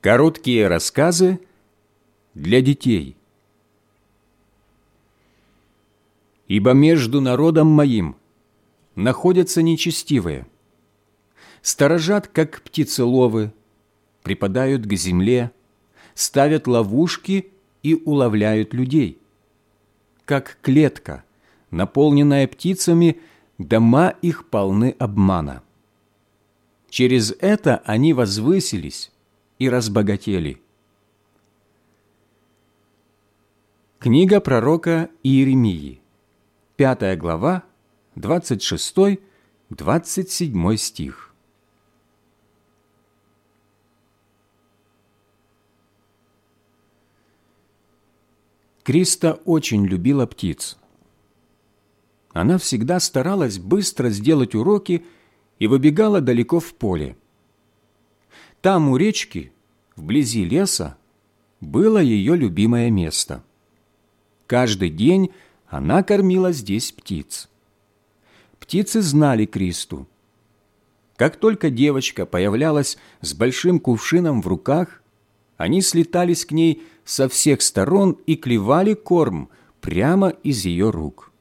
Короткие рассказы для детей. «Ибо между народом моим находятся нечестивые, сторожат, как птицеловы, припадают к земле, ставят ловушки и уловляют людей. Как клетка, наполненная птицами, дома их полны обмана. Через это они возвысились и разбогатели». Книга пророка Иеремии, 5 глава, 26-27 стих. Криста очень любила птиц. Она всегда старалась быстро сделать уроки и выбегала далеко в поле. Там, у речки, вблизи леса, было ее любимое место. Каждый день она кормила здесь птиц. Птицы знали Кристу. Как только девочка появлялась с большим кувшином в руках, они слетались к ней со всех сторон и клевали корм прямо из ее рук.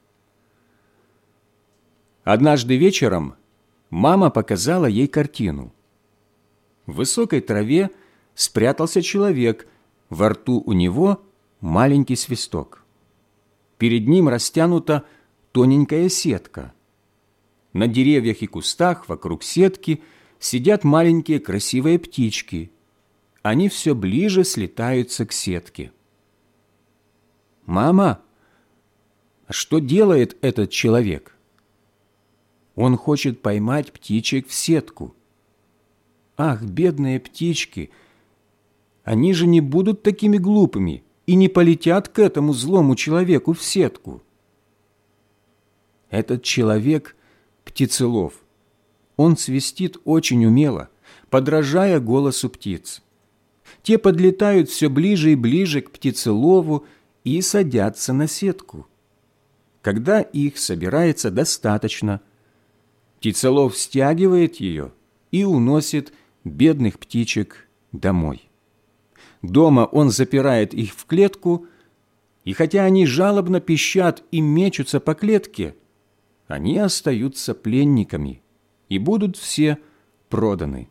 Однажды вечером мама показала ей картину. В высокой траве спрятался человек, во рту у него маленький свисток. Перед ним растянута тоненькая сетка. На деревьях и кустах вокруг сетки сидят маленькие красивые птички. Они все ближе слетаются к сетке. «Мама, а что делает этот человек?» «Он хочет поймать птичек в сетку». «Ах, бедные птички! Они же не будут такими глупыми и не полетят к этому злому человеку в сетку». Этот человек – птицелов. Он свистит очень умело, подражая голосу птиц. Те подлетают все ближе и ближе к птицелову и садятся на сетку. Когда их собирается достаточно, птицелов стягивает ее и уносит бедных птичек домой. Дома он запирает их в клетку, и хотя они жалобно пищат и мечутся по клетке, они остаются пленниками и будут все проданы.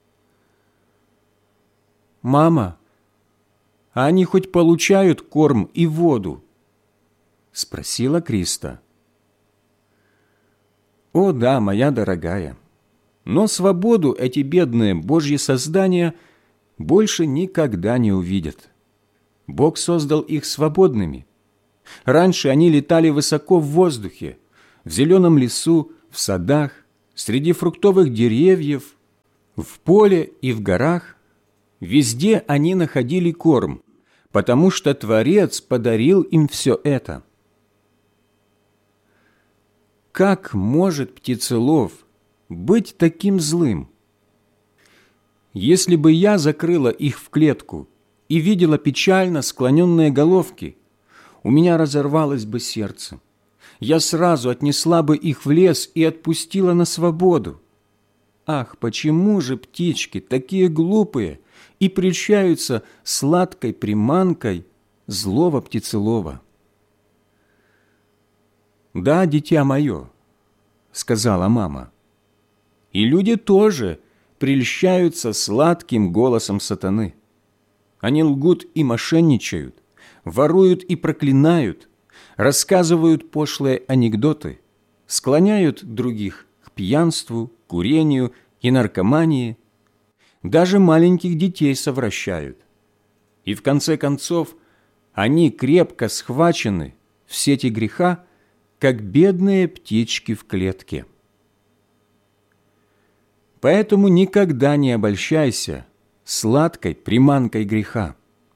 «Мама, а они хоть получают корм и воду?» – спросила Криста. «О да, моя дорогая, но свободу эти бедные Божьи создания больше никогда не увидят. Бог создал их свободными. Раньше они летали высоко в воздухе, в зеленом лесу, в садах, среди фруктовых деревьев, в поле и в горах. Везде они находили корм, потому что Творец подарил им все это. Как может птицелов быть таким злым? Если бы я закрыла их в клетку и видела печально склоненные головки, у меня разорвалось бы сердце. Я сразу отнесла бы их в лес и отпустила на свободу. Ах, почему же птички такие глупые и прельщаются сладкой приманкой злого птицелова? «Да, дитя мое», — сказала мама, — «и люди тоже прельщаются сладким голосом сатаны. Они лгут и мошенничают, воруют и проклинают, рассказывают пошлые анекдоты, склоняют других к пьянству, курению и наркомании, даже маленьких детей совращают. И в конце концов они крепко схвачены в сети греха, как бедные птички в клетке. Поэтому никогда не обольщайся сладкой приманкой греха.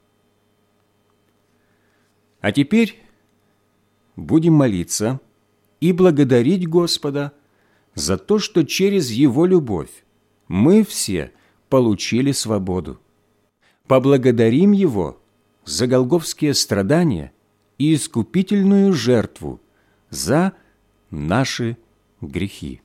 А теперь будем молиться и благодарить Господа за то, что через Его любовь мы все получили свободу. Поблагодарим Его за голгофские страдания и искупительную жертву за наши грехи.